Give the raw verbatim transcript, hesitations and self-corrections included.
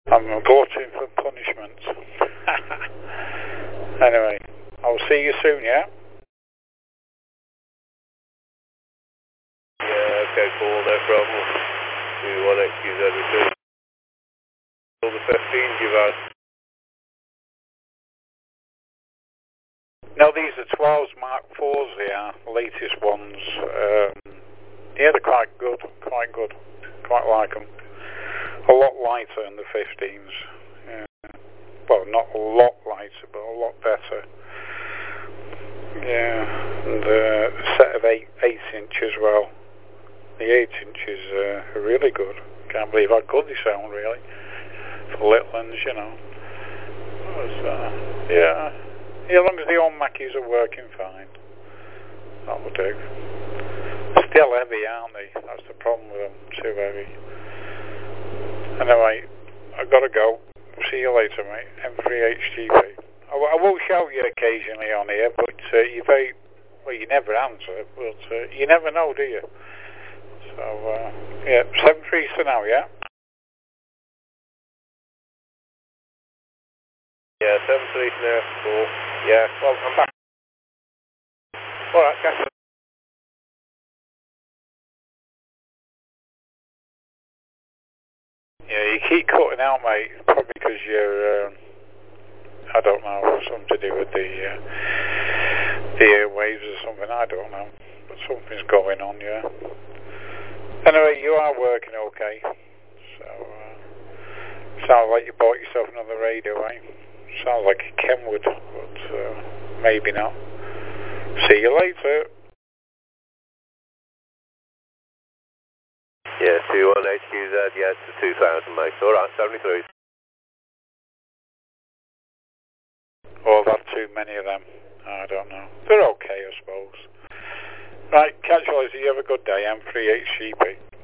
I'm glutton for punishment. Anyway, I'll see you soon, yeah? Yeah, okay, cool, no problem. two one X Q Z return. All the fifteen you've had. No, these are twelves Mark fours, they are, the latest ones. Um, yeah, they're quite good, quite good. Quite like them. A lot lighter than the fifteens. Yeah. Well, not a lot lighter, but a lot better. Yeah, and uh, a set of eight, eight inch as well. The eight inches uh, are really good. Can't believe how good they sound, really. For Litlands, you know. Was, uh, yeah. yeah, as long as the old Mackies are working fine, that will do. Still heavy, aren't they? That's the problem with them. Too heavy. Anyway, I've got to go. See you later, mate. M three H G P. I, w I will shout you occasionally on here, but uh, you very well. You never answer, but uh, you never know, do you? So uh, yeah, seven three for now, yeah. Yeah, seven three for now. Cool. Yeah. Well, I'm back. All right, catch you. Yeah, you keep cutting out, mate. Probably because you're, um, I don't know, something to do with the uh, the airwaves or something. I don't know, but something's going on, yeah. Anyway, you are working okay. So, uh, sounds like you bought yourself another radio, eh? Sounds like a Kenwood, but uh, maybe not. See you later. Yeah, two one H Q Z, yeah, to two thousand, mate. Alright, seventy-three. Oh, I've had too many of them. I don't know. They're okay, I suppose. Right, catch you later. You have a good day. M three H G P.